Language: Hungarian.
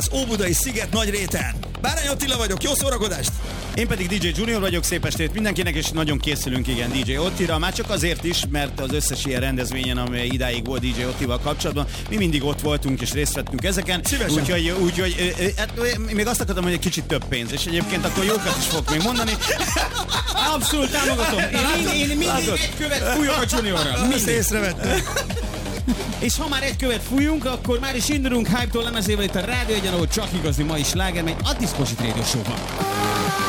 Óbudai Sziget Nagyréten. Bárány Attila vagyok, jó szórakozást! Én pedig DJ Junior vagyok, szép estét mindenkinek, és nagyon készülünk, igen, DJ Ottira, már csak azért is, mert az összes ilyen rendezvényen, amely idáig volt DJ Ottival kapcsolatban, mi mindig ott voltunk és részt vettünk ezeken. Szívesen. Úgyhogy hát, még azt akartam, hogy egy kicsit több pénz, és egyébként akkor jókat is fogok még mondani. Abszolút támogatom. Én mindig egy követ fújok a Juniorral. Ezt észrevettem. És ha már egy követ fújunk, akkor már is indulunk Hype-tól lemezével itt a Rádió Egyen, ahol csak igazi mai sláger, mely a Disco Shit Radio Show van.